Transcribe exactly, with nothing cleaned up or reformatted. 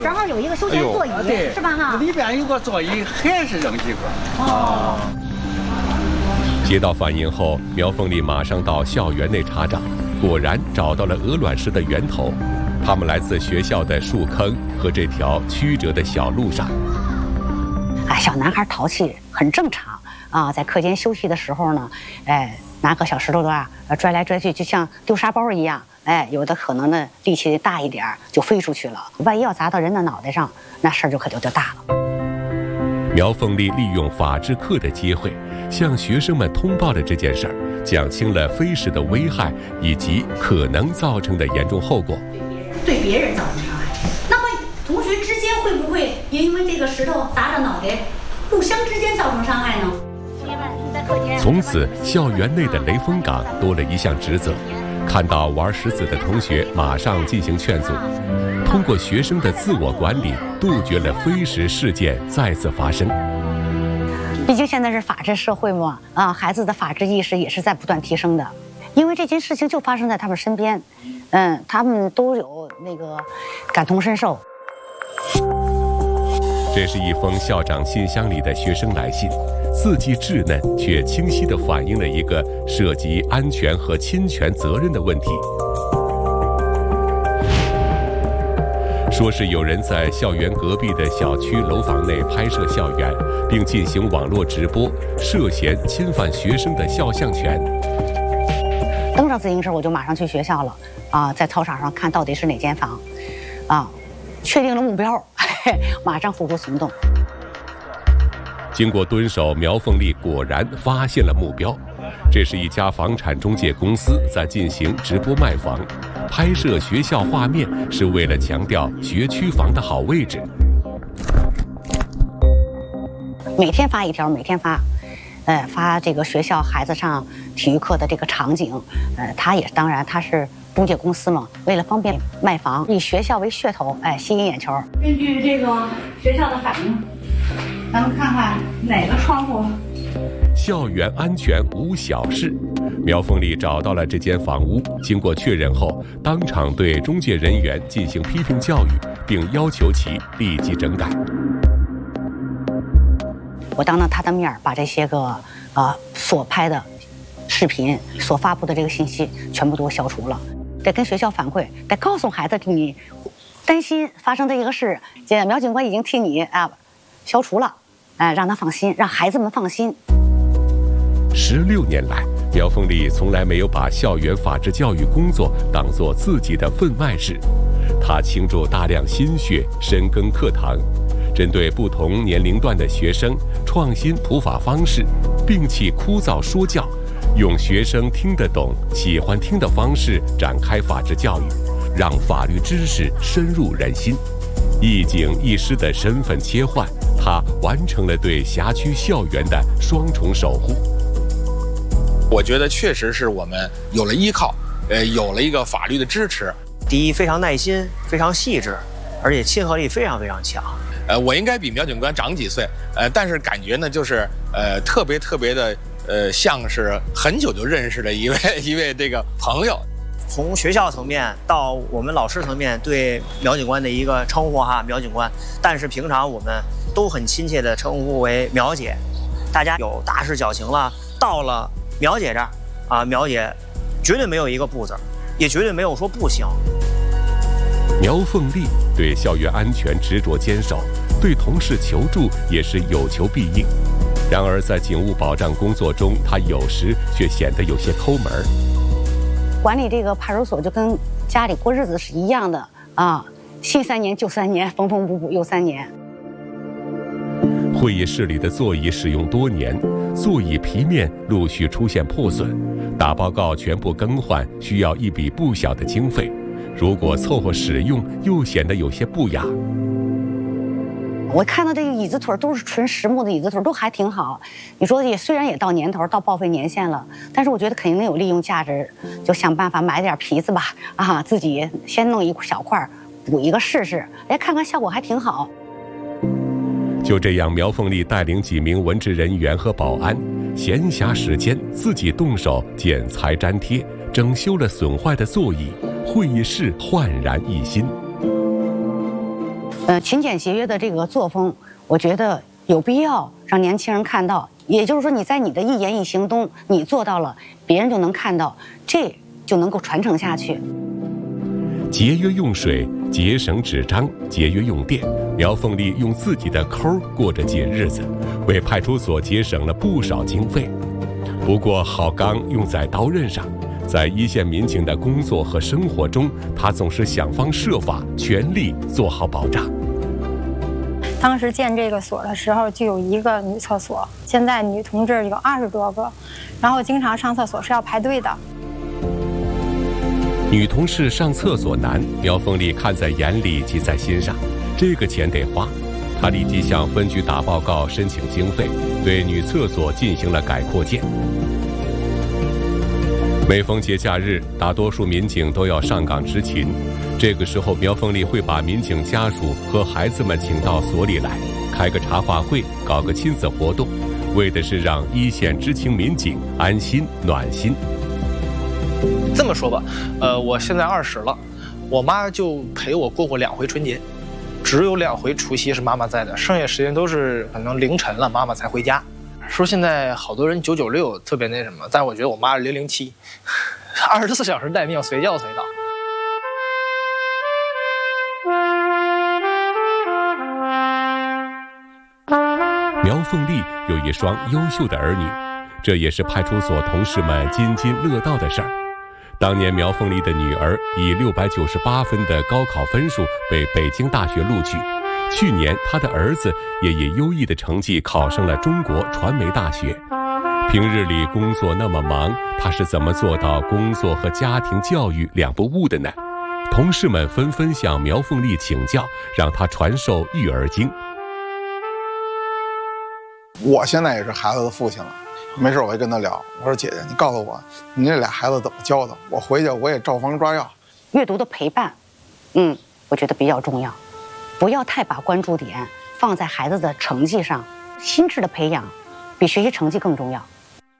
正好有一个休闲座椅，哎、 对， 是吧？哈， 里边有个座椅，还是扔几个。 哦。 接到反映后，苗凤丽马上到校园内查找，果然找到了鹅卵石的源头。它们来自学校的树坑和这条曲折的小路上。 哎，小男孩淘气很正常啊，在课间休息的时候呢，哎，拿个小石头啊，拽来拽去，就像丢沙包一样。哎，有的可能呢力气大一点就飞出去了，万一要砸到人的脑袋上，那事儿就可就就大了。 苗凤丽利用法制课的机会，向学生们通报了这件事儿，讲清了飞石的危害以及可能造成的严重后果。 对别人造成伤害，那么同学之间会不会也因为这个石头砸着脑袋，互相之间造成伤害呢？ 从此，校园内的雷锋岗多了一项职责。看到玩石子的同学，马上进行劝阻，通过学生的自我管理，杜绝了飞石事件再次发生。 毕竟现在是法治社会嘛，啊，孩子的法治意识也是在不断提升的。因为这件事情就发生在他们身边，嗯，他们都有那个感同身受。 这是一封校长信箱里的学生来信。字迹稚嫩，却清晰地反映了一个涉及安全和侵权责任的问题。说是有人在校园隔壁的小区楼房内拍摄校园，并进行网络直播，涉嫌侵犯学生的肖像权。 登上自行车，我就马上去学校了，啊，在操场上看到底是哪间房，啊，确定了目标，嘿嘿，马上付诸行动。 经过蹲守，苗凤丽果然发现了目标。这是一家房产中介公司在进行直播卖房，拍摄学校画面是为了强调学区房的好位置。 每天发一条，每天发，呃，发这个学校孩子上体育课的这个场景，呃，他也当然他是中介公司嘛，为了方便卖房，以学校为噱头，哎，吸引眼球。根据这个学校的反应。咱们看看哪个窗户。 校园安全无小事，苗凤丽找到了这间房屋，经过确认后，当场对中介人员进行批评教育，并要求其立即整改。 我当着他的面把这些个呃所拍的视频、所发布的这个信息全部都消除了，得跟学校反馈，得告诉孩子你担心发生的一个事，这苗警官已经替你啊消除了。哎，让他放心，让孩子们放心。 十六年来，苗凤丽从来没有把校园法治教育工作当作自己的分外事，她倾注大量心血，深耕课堂，针对不同年龄段的学生，创新普法方式，摒弃枯燥说教，用学生听得懂、喜欢听的方式展开法治教育，让法律知识深入人心。一警一师的身份切换，他完成了对辖区校园的双重守护。 我觉得确实是我们有了依靠，呃，有了一个法律的支持。 第一，非常耐心，非常细致，而且亲和力非常非常强。 呃，我应该比苗警官长几岁，呃，但是感觉呢，就是呃，特别特别的，呃，像是很久就认识的一位一位这个朋友。 从学校层面到我们老师层面对苗警官的一个称呼哈，苗警官，但是平常我们都很亲切的称呼为苗姐，大家有大事矫情了，到了苗姐这儿啊，苗姐绝对没有一个不字，也绝对没有说不行。 苗凤丽对校园安全执着坚守，对同事求助也是有求必应。然而在警务保障工作中，她有时却显得有些抠门。 管理这个派出所就跟家里过日子是一样的啊，新三年旧三年，缝缝补补又三年。 会议室里的座椅使用多年，座椅皮面陆续出现破损，打报告全部更换需要一笔不小的经费，如果凑合使用又显得有些不雅。 我看到这个椅子腿都是纯实木的椅子腿，都还挺好。你说也虽然也到年头，到报废年限了，但是我觉得肯定有利用价值，就想办法买点皮子吧，啊，自己先弄一小块补一个试试，哎，看看效果还挺好。 就这样，苗凤丽带领几名文职人员和保安，闲暇时间自己动手剪裁粘贴，整修了损坏的座椅，会议室焕然一新。 呃，勤俭节约的这个作风，我觉得有必要让年轻人看到。也就是说，你在你的一言一行中，你做到了，别人就能看到，这就能够传承下去。 节约用水，节省纸张，节约用电，苗凤丽用自己的抠过着紧日子，为派出所节省了不少经费。不过，好钢用在刀刃上，在一线民警的工作和生活中，他总是想方设法，全力做好保障。 当时建这个所的时候，就有一个女厕所，现在女同志有二十多个，然后经常上厕所是要排队的。 女同事上厕所难，苗凤丽看在眼里，记在心上。这个钱得花，她立即向分局打报告申请经费，对女厕所进行了改扩建。每逢节假日，大多数民警都要上岗执勤。这个时候，苗凤丽会把民警家属和孩子们请到所里来，开个茶话会，搞个亲子活动，为的是让一线知青民警安心暖心。 这么说吧，呃，我现在二十了，我妈就陪我过过两回春节，只有两回除夕是妈妈在的，剩下时间都是可能凌晨了妈妈才回家。说现在好多人九九六特别那什么，但我觉得我妈是零零七，二十四小时待命，随叫随到。 苗凤丽有一双优秀的儿女，这也是派出所同事们津津乐道的事儿。当年苗凤丽的女儿以六百九十八分的高考分数被北京大学录取，去年她的儿子也以优异的成绩考上了中国传媒大学。平日里工作那么忙，她是怎么做到工作和家庭教育两不误的呢？同事们纷纷向苗凤丽请教，让她传授育儿经。 我现在也是孩子的父亲了，没事我会跟他聊，我说姐姐，你告诉我，你这俩孩子怎么教的？我回去我也照方抓药。 阅读的陪伴，嗯，我觉得比较重要，不要太把关注点放在孩子的成绩上，心智的培养比学习成绩更重要。